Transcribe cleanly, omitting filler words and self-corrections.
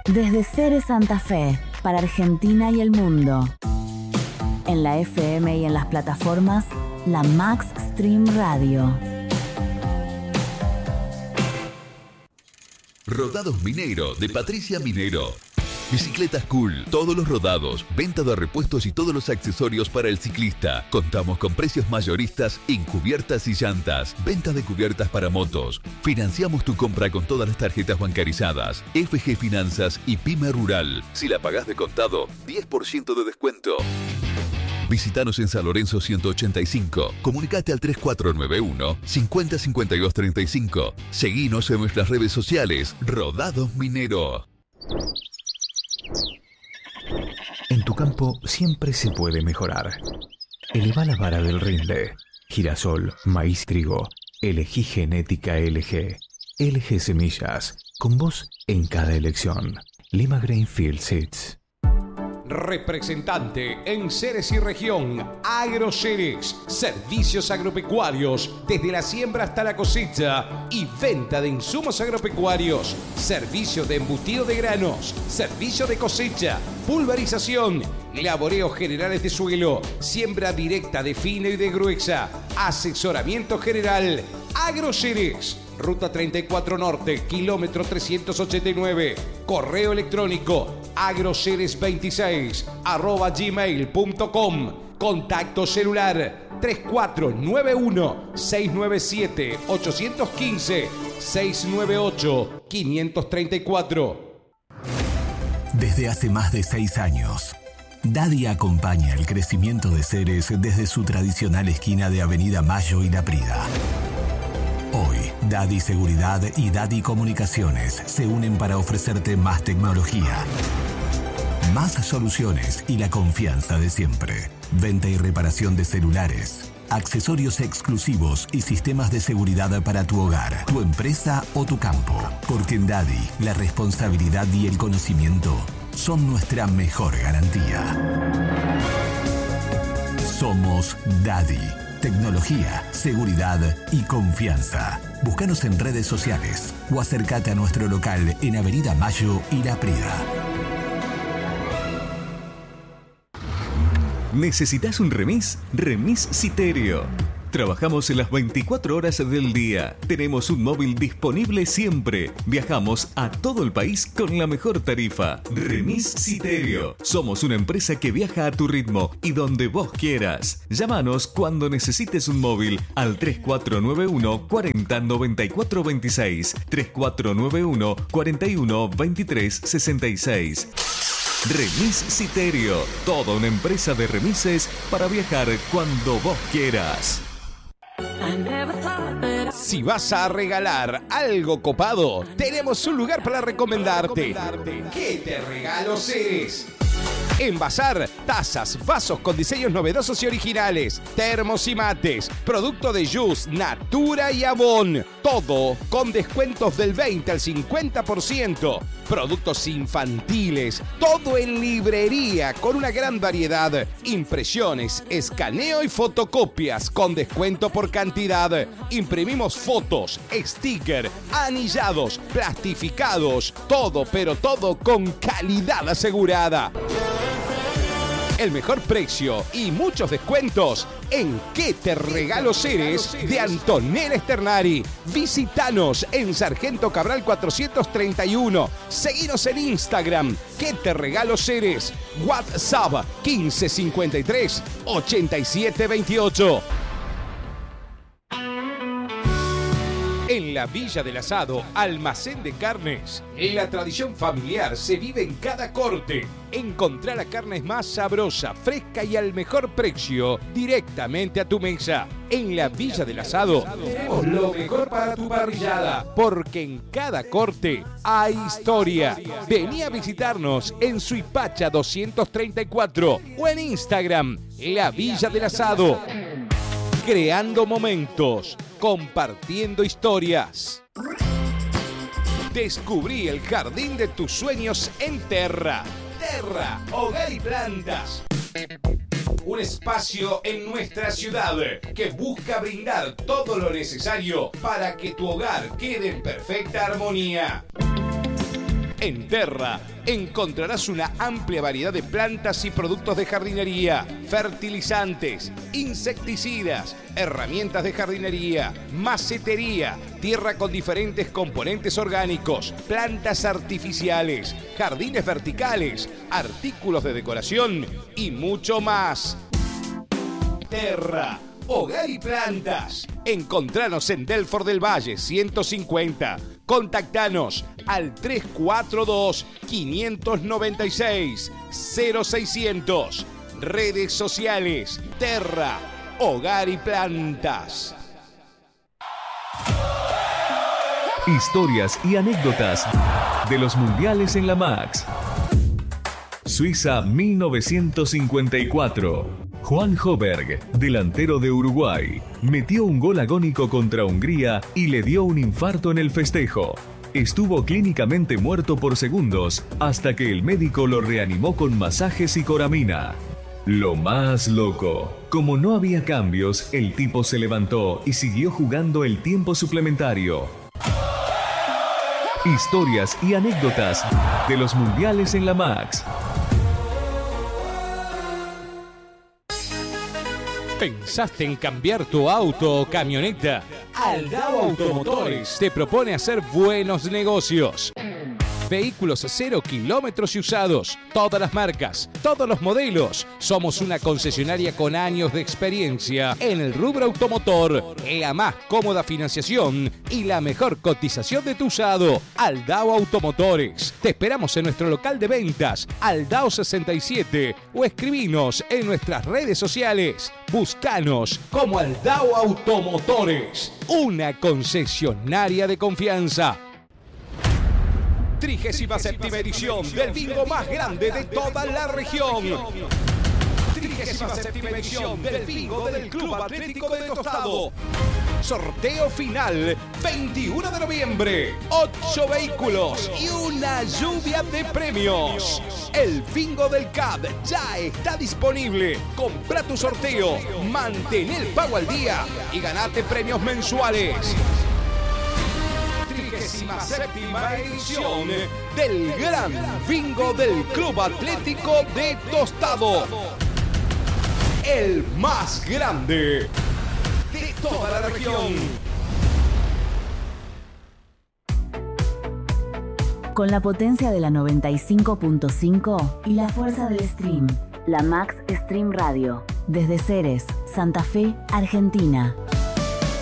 Desde Ceres Santa Fe, para Argentina y el mundo. En la FM y en las plataformas, la Max Stream Radio. Rodados Minero, de Patricia Minero. Bicicletas cool, todos los rodados, venta de repuestos y todos los accesorios para el ciclista. Contamos con precios mayoristas en cubiertas y llantas, venta de cubiertas para motos. Financiamos tu compra con todas las tarjetas bancarizadas, FG Finanzas y Pyme Rural. Si la pagás de contado, 10% de descuento. Visítanos en San Lorenzo 185. Comunicate al 3491 50 52 35. Seguinos en nuestras redes sociales. Rodados Minero. En tu campo siempre se puede mejorar. Eleva la vara del rinde. Girasol, maíz, trigo. Elegí genética LG. LG Semillas. Con vos en cada elección. Lima Grainfield Seeds. Representante en Ceres y región, AgroCeres, servicios agropecuarios desde la siembra hasta la cosecha y venta de insumos agropecuarios, servicio de embutido de granos, servicio de cosecha, pulverización, laboreos generales de suelo, siembra directa de fina y de gruesa, asesoramiento general. AgroCeres, Ruta 34 Norte, kilómetro 389, correo electrónico agroceres26@gmail.com, contacto celular 3491 697 815 698 534. Desde hace más de 6 años, Daddy acompaña el crecimiento de Ceres desde su tradicional esquina de Avenida Mayo y La Prida. Hoy, Daddy Seguridad y Daddy Comunicaciones se unen para ofrecerte más tecnología, más soluciones y la confianza de siempre. Venta y reparación de celulares, accesorios exclusivos y sistemas de seguridad para tu hogar, tu empresa o tu campo. Porque en Daddy, la responsabilidad y el conocimiento son nuestra mejor garantía. Somos Daddy. Tecnología, seguridad y confianza. Búscanos en redes sociales o acércate a nuestro local en Avenida Mayo y La Prida. ¿Necesitas un remis? Remis Citerio. Trabajamos en las 24 horas del día. Tenemos un móvil disponible siempre. Viajamos a todo el país con la mejor tarifa. Remis Citerio. Somos una empresa que viaja a tu ritmo y donde vos quieras. Llámanos cuando necesites un móvil al 3491 40 94 26, 3491 41 23 66. Remis Citerio. Toda una empresa de remises para viajar cuando vos quieras. Si vas a regalar algo copado, tenemos un lugar para recomendarte. ¿Qué te regalo, Ceres? En Bazar, tazas, vasos con diseños novedosos y originales, termos y mates, producto de Just, Natura y Avon. Todo con descuentos del 20 al 50%. Productos infantiles, todo en librería con una gran variedad. Impresiones, escaneo y fotocopias con descuento por cantidad. Imprimimos fotos, sticker, anillados, plastificados. Todo, pero todo con calidad asegurada. El mejor precio y muchos descuentos en ¿Qué te regalo, Ceres? De Antonella Esternari. Visítanos en Sargento Cabral 431. Seguinos en Instagram. ¿Qué te regalo, Ceres? WhatsApp 1553 8728. En la Villa del Asado, almacén de carnes. La tradición familiar se vive en cada corte. Encontrá la carne más sabrosa, fresca y al mejor precio directamente a tu mesa. En la Villa del Asado tenemos lo mejor para tu parrillada, porque en cada corte hay historia. Vení a visitarnos en Suipacha 234 o en Instagram, La Villa del Asado. Creando momentos, compartiendo historias. Descubrí el jardín de tus sueños en Terra. Terra, hogar y plantas. Un espacio en nuestra ciudad que busca brindar todo lo necesario para que tu hogar quede en perfecta armonía. En Terra encontrarás una amplia variedad de plantas y productos de jardinería, fertilizantes, insecticidas, herramientas de jardinería, macetería, tierra con diferentes componentes orgánicos, plantas artificiales, jardines verticales, artículos de decoración y mucho más. Terra, hogar y plantas. Encontranos en Delfort del Valle 150. Contactanos al 342-596-0600. Redes sociales, Terra, hogar y plantas. Historias y anécdotas de los mundiales en la Max. Suiza 1954. Juan Hoberg, delantero de Uruguay, metió un gol agónico contra Hungría y le dio un infarto en el festejo. Estuvo clínicamente muerto por segundos hasta que el médico lo reanimó con masajes y coramina. Lo más loco, como no había cambios, el tipo se levantó y siguió jugando el tiempo suplementario. Historias y anécdotas de los mundiales en la Max. ¿Pensaste en cambiar tu auto o camioneta? Aldao Automotores te propone hacer buenos negocios. Vehículos 0 kilómetros y usados, todas las marcas, todos los modelos. Somos una concesionaria con años de experiencia en el rubro automotor, la más cómoda financiación y la mejor cotización de tu usado. Aldao Automotores. Te esperamos en nuestro local de ventas, Aldao 67, o escribinos en nuestras redes sociales. Búscanos como Aldao Automotores, una concesionaria de confianza. 37ª edición del bingo más grande de toda la región. 37ª edición del bingo del Club Atlético de Tostado. Sorteo final, 21 de noviembre. 8 vehículos y una lluvia de premios. El bingo del CAD ya está disponible. Compra tu sorteo, mantén el pago al día y ganate premios mensuales. 37ª edición del gran bingo del Club Atlético de Tostado. El más grande de toda la región. Con la potencia de la 95.5 y la fuerza del stream. La Max Stream Radio. Desde Ceres, Santa Fe, Argentina.